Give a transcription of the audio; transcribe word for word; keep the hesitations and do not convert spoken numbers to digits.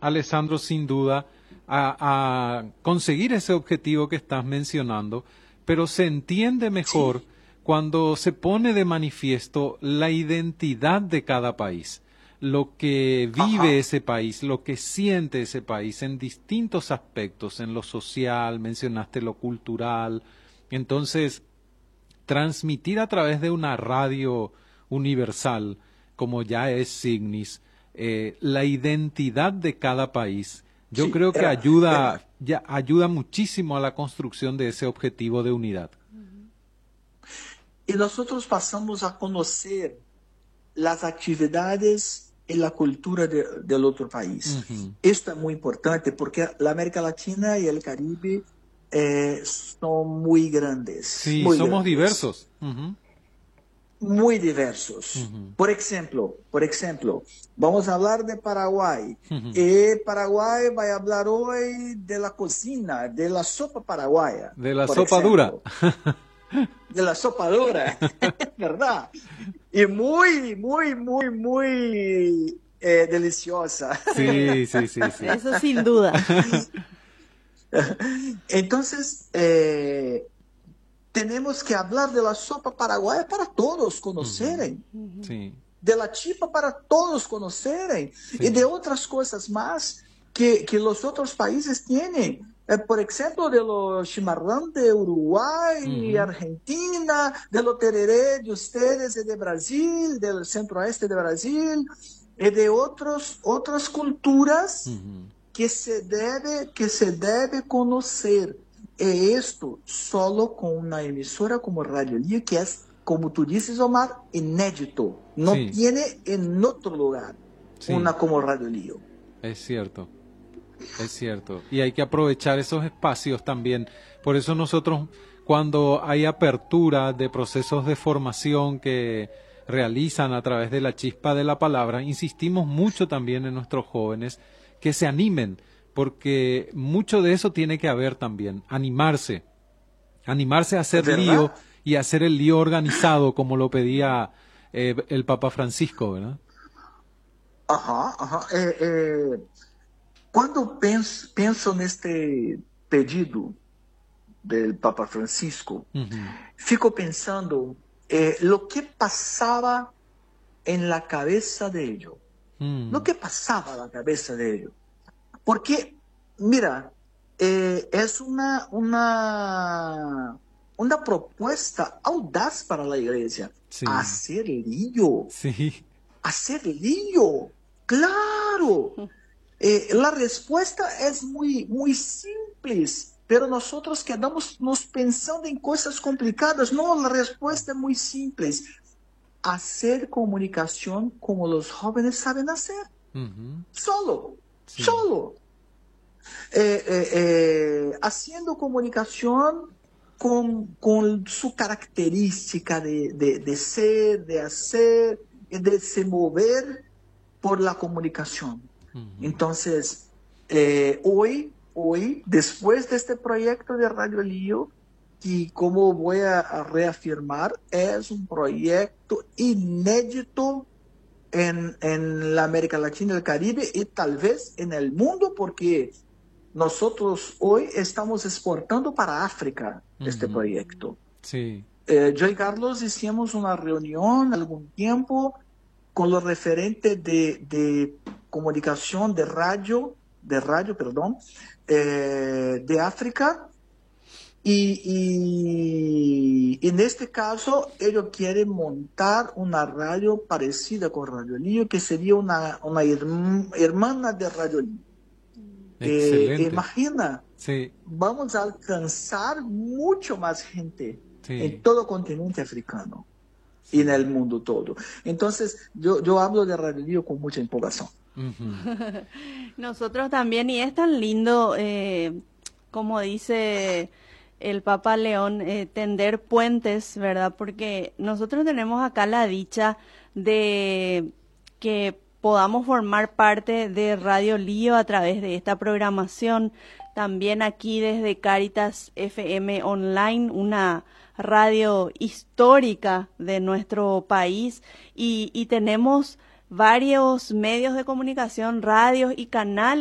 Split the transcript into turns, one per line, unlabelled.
Alessandro, sin duda, a, a conseguir ese objetivo que estás mencionando, pero se entiende mejor
Sí.
cuando se pone de manifiesto la identidad de cada país, lo que vive
Ajá.
ese país, lo que siente ese país en distintos aspectos, en lo social, mencionaste lo cultural. Entonces, transmitir a través de una radio universal, como ya es Signis, eh, la identidad de cada país, yo
Sí,
creo que
era, era.
ayuda, ya, ayuda muchísimo a la construcción de ese objetivo de unidad.
Y nosotros pasamos a conocer las actividades y la cultura de- del otro país.
Ujú.
Esto es muy importante porque la América Latina y el Caribe eh, son muy grandes,
Sí,
muy
somos
grandes,
diversos. Ujú,
muy diversos.
ujú,
Por ejemplo, por ejemplo, vamos a hablar de Paraguay.
ujú.
Y Paraguay va a hablar hoy de la cocina, de la sopa paraguaya,
De la
por
sopa dura.
ejemplo, de la sopa dura, ¿verdad? Y muy, muy, muy, muy eh, deliciosa.
Sí, sí, sí, sí.
Eso sin duda.
Entonces, eh, tenemos que hablar de la sopa paraguaya para todos
Ujú.
conocerem,
Sí,
de la chipa para todos conocerem, y de
sí.
otras cosas más que, que los otros países tienen. Eh, por ejemplo, de los chimarrón de Uruguay y
Ujú,
Argentina, de los tereré de ustedes y de Brasil, del centro-oeste de Brasil, y de otros, otras culturas
ujú.
que se debe, que se debe conocer. E esto solo con una emisora como Radio Lío, que es, como tú dices, Omar, inédito. No
Sí,
tiene en otro lugar
sí,
una como Radio Lío.
es cierto. Es cierto, y hay que aprovechar esos espacios también. Por eso nosotros, cuando hay apertura de procesos de formación que realizan a través de la chispa de la palabra, insistimos mucho también en nuestros jóvenes que se animen, porque mucho de eso tiene que haber también, animarse, animarse a hacer lío
¿Verdad?
y hacer el lío organizado como lo pedía eh, el Papa Francisco, ¿verdad?
Ajá, ajá. Eh, eh, quando penso, penso neste pedido del Papa Francisco,
Ujú,
fico pensando eh, lo que pasaba en la cabeza de ellos. Lo
mm,
que pasaba en la cabeza de ellos. Porque, mira, eh, es una, una, una propuesta audaz para la iglesia.
sí,
Hacer lío,
sí,
hacer lío, claro. Eh, la respuesta es muy, muy simple, pero nosotros quedamos nos pensando en cosas complicadas. No, la respuesta es muy simple. Hacer comunicación como los jóvenes saben hacer.
ujú,
Solo,
sí.
solo. Eh, eh, eh, haciendo comunicación con, con su característica de, de, de ser, de hacer, y de se mover por la comunicación.
Ujú.
Entonces, eh, hoy, hoy, después de este proyecto de Radio Lío, que como voy a, a reafirmar, es un proyecto inédito en, en la América Latina y el Caribe y tal vez en el mundo, porque nosotros hoy estamos exportando para África este
Ujú.
proyecto.
Sí.
Eh, yo y Carlos hicimos una reunión algún tiempo con los referentes de, de comunicación de radio, de radio, perdón, eh, de África. Y, y, en este caso, ellos quieren montar una radio parecida con Radio Lío, que sería una, una herm- hermana de Radio Lío. Eh,
Excelente.
imagina,
Sí,
vamos a alcanzar mucho más gente en
sí,
todo el continente africano y en
sí.
el mundo todo. Entonces, yo, yo hablo de Radio Lío con mucha impugnación.
Ujú.
Nosotros también, y es tan lindo, eh, como dice el Papa León, eh, tender puentes, ¿verdad? Porque nosotros tenemos acá la dicha de que podamos formar parte de Radio Lío a través de esta programación. También aquí desde Caritas F M Online, una radio histórica de nuestro país, y, y tenemos varios medios de comunicación, radios y canales